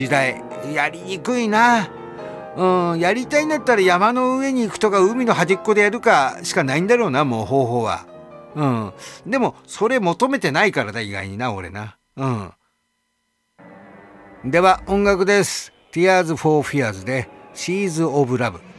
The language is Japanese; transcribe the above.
時代やりにくいな。やりたいんだったら山の上に行くとか海の端っこでやるかしかないんだろうな、もう方法は。でもそれ求めてないからだ、意外にな、俺な。では音楽です。Tears for Fears で Seas of Love。